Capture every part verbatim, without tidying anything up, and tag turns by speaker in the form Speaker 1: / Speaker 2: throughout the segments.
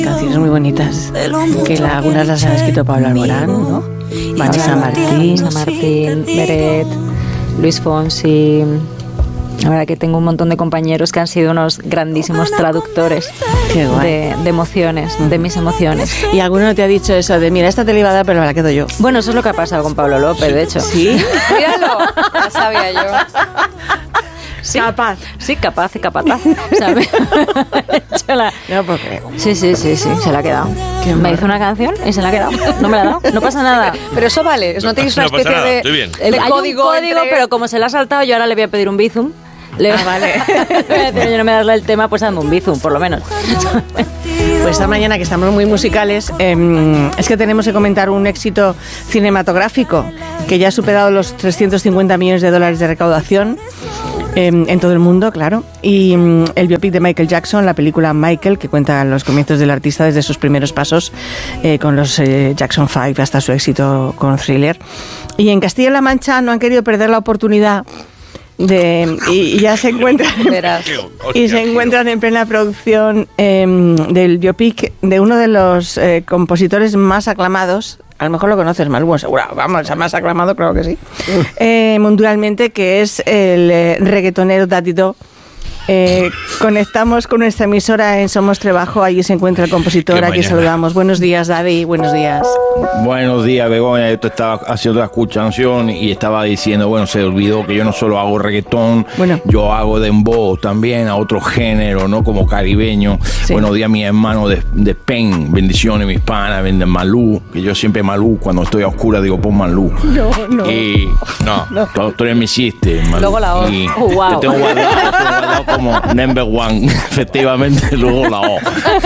Speaker 1: canciones muy bonitas, que la, algunas las ha escrito Pablo Alborán, ¿no? Vanessa Martín,
Speaker 2: Vanessa Martín, Beret, Luis Fonsi. La verdad que tengo un montón de compañeros que han sido unos grandísimos traductores de, de emociones, de mis emociones.
Speaker 1: ¿Y alguno te ha dicho eso de, mira, esta te la iba a dar, pero me la quedo yo?
Speaker 2: Bueno, eso es lo que ha pasado con Pablo López,
Speaker 1: sí.
Speaker 2: de hecho.
Speaker 1: ¿Sí?
Speaker 2: Míralo, ya sabía yo. Sí,
Speaker 1: capaz.
Speaker 2: Sí, capaz y capataz. ¿Sabes? la...
Speaker 1: No, porque...
Speaker 2: Sí, sí, sí, sí, se la ha quedado. Me mal. Hizo una canción y se la ha quedado. No me la ha dado. No pasa nada.
Speaker 3: Pero eso vale, no tienes una
Speaker 4: no
Speaker 3: especie
Speaker 4: pasa nada,
Speaker 3: de...
Speaker 4: estoy bien.
Speaker 3: El
Speaker 2: Hay
Speaker 3: código,
Speaker 2: un código,
Speaker 3: entre...
Speaker 2: pero como se la ha saltado, yo ahora le voy a pedir un bizum. Le...
Speaker 1: Ah, vale.
Speaker 2: Yo no me darle el tema, pues dame un bizum, por lo menos.
Speaker 1: Pues esta mañana, que estamos muy musicales, eh, es que tenemos que comentar un éxito cinematográfico que ya ha superado los trescientos cincuenta millones de dólares de recaudación eh, en todo el mundo, claro. Y um, el biopic de Michael Jackson, la película Michael, que cuenta los comienzos del artista desde sus primeros pasos eh, con los eh, Jackson Five hasta su éxito con Thriller. Y en Castilla-La Mancha no han querido perder la oportunidad de, y, y ya se encuentran y se encuentran en plena producción eh, del biopic de uno de los eh, compositores más aclamados. A lo mejor lo conoces, Malú, seguro, vamos, el más aclamado, claro que sí, eh, mundialmente, que es el eh, reggaetonero Daddy Do. Eh, conectamos con nuestra emisora en Somos Trabajo. Allí se encuentra el compositor, aquí saludamos. Buenos días, Daddy, buenos días.
Speaker 5: Buenos días, Begoña. Yo te estaba haciendo la escuchación y estaba diciendo, bueno, se olvidó que yo no solo hago reggaetón, bueno. yo hago dembow también, a otro género, ¿no? Como caribeño. Sí. Buenos días, mi hermano de, de Pen, bendiciones, mis panas, de Malú, que yo siempre Malú, cuando estoy a oscura digo, pon Malú.
Speaker 1: No, no.
Speaker 5: Y no, no. Tú, tú eres mi chiste, Malú.
Speaker 2: Luego la O.
Speaker 5: Y
Speaker 2: oh, wow.
Speaker 5: Te tengo guardado, te tengo guardado como number one, efectivamente, luego la O.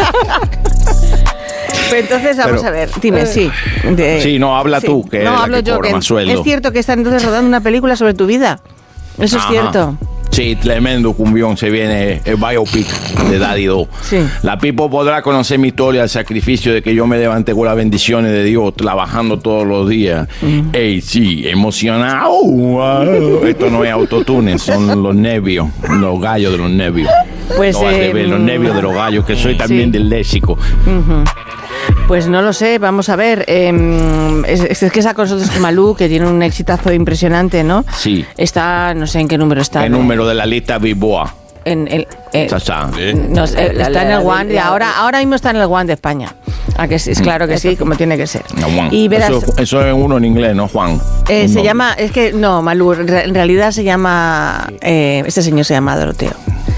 Speaker 1: Pues entonces vamos Pero, a ver, dime, eh, sí. De,
Speaker 5: sí, no, habla sí. tú, que
Speaker 1: no,
Speaker 5: es
Speaker 1: hablo
Speaker 5: la que
Speaker 1: yo,
Speaker 5: cobra
Speaker 1: que
Speaker 5: más sueldo.
Speaker 1: Es cierto que están entonces rodando una película sobre tu vida. Eso Ajá. es cierto.
Speaker 5: Sí, tremendo cumbión, se viene el biopic de Daddy Do. Sí. La people podrá conocer mi historia, el sacrificio de que yo me levanté con las bendiciones de Dios, trabajando todos los días. Mm. Ey, sí, emocionado. Wow. Esto no es autotune, son los nervios, los gallos de los nervios. Pues no, eh, ver, los nervios de los gallos, que soy también sí. del léxico.
Speaker 1: Uh-huh. Pues no lo sé, vamos a ver. Eh, es, es que está con nosotros Malú, que tiene un exitazo impresionante, ¿no?
Speaker 5: Sí.
Speaker 1: Está, no sé en qué número está.
Speaker 5: El de, número de la lista Bilboa.
Speaker 1: En el, eh,
Speaker 5: Chacha.
Speaker 1: No, eh, está en el One, de ahora, ahora mismo está en el One de España. ¿A que sí? Es claro que sí, como tiene que ser.
Speaker 5: No, Juan.
Speaker 1: Y verás,
Speaker 5: eso, eso es uno en inglés, ¿no, Juan?
Speaker 1: Eh, se llama, es que no, Malú, en realidad se llama, eh, este señor se llama Doroteo.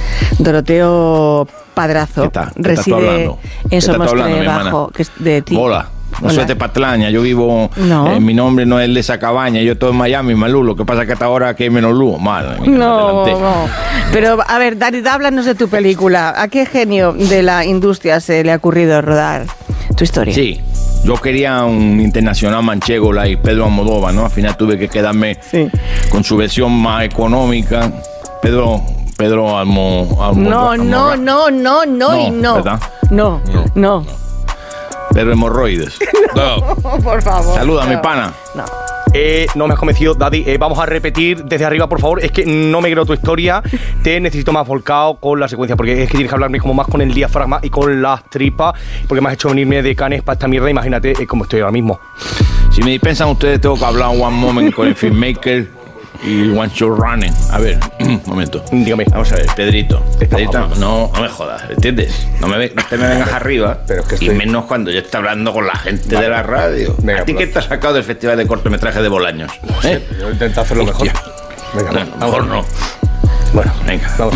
Speaker 1: Doroteo Padrazo.
Speaker 5: ¿Qué está? ¿Qué
Speaker 1: reside en Somos Trabajo, que es de ti.
Speaker 5: Hola. No soy de Patraña, yo vivo, no. eh, mi nombre no es el de esa cabaña, yo estoy en Miami, Malú, lo que pasa es que hasta ahora que hay menos luz, madre mía,
Speaker 1: no, no. Pero a ver, Dani, háblanos de tu película. ¿A qué genio de la industria se le ha ocurrido rodar tu historia?
Speaker 5: Sí, yo quería un internacional manchego, like Pedro Almodóvar, ¿no? Al final tuve que quedarme sí. con su versión más económica. Pedro... Pedro Almo, Almo,
Speaker 1: no,
Speaker 5: Almo,
Speaker 1: no, no, no, no, no, y no.
Speaker 5: ¿Verdad?
Speaker 1: No, no, no.
Speaker 5: Pedro Hemorroides.
Speaker 1: No, por favor.
Speaker 5: Saluda,
Speaker 1: no.
Speaker 5: mi pana.
Speaker 1: No.
Speaker 6: Eh, no me has convencido, Daddy. Eh, vamos a repetir desde arriba, por favor. Es que no me creo tu historia. Te necesito más volcado con la secuencia, porque es que tienes que hablarme como más con el diafragma y con las tripas, porque me has hecho venirme de Canes para esta mierda. Imagínate eh, cómo estoy ahora mismo.
Speaker 5: Si me dispensan ustedes, tengo que hablar one moment con el filmmaker y one show running. A ver, un momento.
Speaker 6: Dígame.
Speaker 5: Vamos a ver, Pedrito. Pedrito, no, no me jodas, ¿entiendes? No, me, no te me vengas arriba. Pero es que estoy... Y menos cuando yo estoy hablando con la gente vale. de la radio. Venga, ¿a ti qué te has sacado del Festival de Cortometraje de Bolaños?
Speaker 6: No sé, ¿eh? Yo intento hacerlo Hostia. mejor.
Speaker 5: Venga, no, mejor no.
Speaker 6: Bueno, venga, vamos.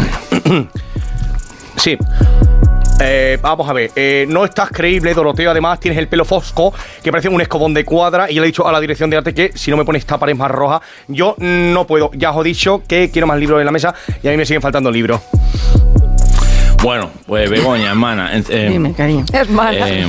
Speaker 6: Sí. Eh, vamos a ver, eh, no estás creíble, Doroteo. Además tienes el pelo fosco que parece un escobón de cuadra. Y yo le he dicho a la dirección de arte que si no me pones esta pared más roja, yo no puedo. Ya os he dicho que quiero más libros en la mesa y a mí me siguen faltando libros.
Speaker 5: Bueno, pues Begoña, hermana. Eh,
Speaker 1: Dime, cariño. Hermana.
Speaker 5: Eh,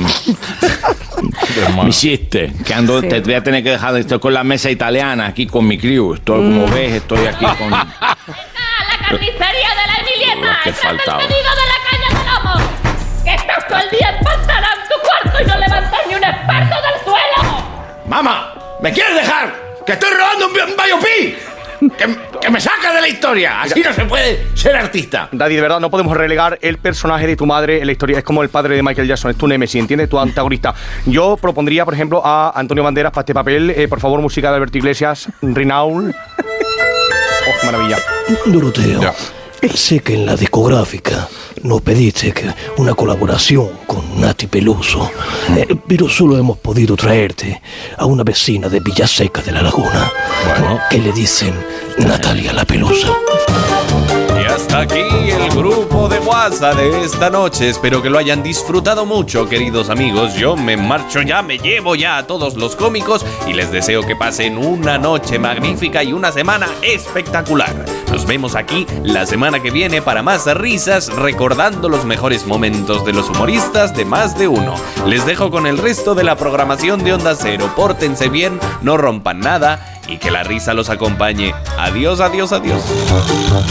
Speaker 5: mi chiste, que ando, sí. te voy a tener que dejar, estoy con la mesa italiana aquí con mi crew. Estoy, mm. como ves, estoy aquí con...
Speaker 7: la carnicería de la Emilieta,
Speaker 5: que
Speaker 7: es
Speaker 5: faltaba.
Speaker 7: el pedido de la calle de Lomo. Que estás todo el día empantanado en tu cuarto y no levantas ni un experto del suelo.
Speaker 5: ¡Mamá! ¿Me quieres dejar? ¡Que estoy rodando un biopic! que, que me saca de la historia. Así no se puede ser artista.
Speaker 6: Daddy, de verdad, no podemos relegar el personaje de tu madre en la historia. Es como el padre de Michael Jackson, es tu némesis, ¿entiendes? Tu antagonista. Yo propondría, por ejemplo, a Antonio Banderas para este papel. Eh, por favor, música de Alberto Iglesias, Rinaul. ¡Oh, qué maravilla!
Speaker 3: Doroteo, ya. Sé que en la discográfica nos pediste que una colaboración con Nati Peluso, eh, pero solo hemos podido traerte a una vecina de Villaseca de la Laguna, bueno. que le dicen Natalia la Pelusa.
Speaker 4: Y hasta aquí el grupo de WhatsApp de esta noche. Espero que lo hayan disfrutado mucho, queridos amigos. Yo me marcho ya, me llevo ya a todos los cómicos y les deseo que pasen una noche magnífica y una semana espectacular. Nos vemos aquí la semana que viene para más risas, recordando los mejores momentos de los humoristas de Más de Uno. Les dejo con el resto de la programación de Onda Cero. Pórtense bien, no rompan nada y que la risa los acompañe. Adiós, adiós, adiós.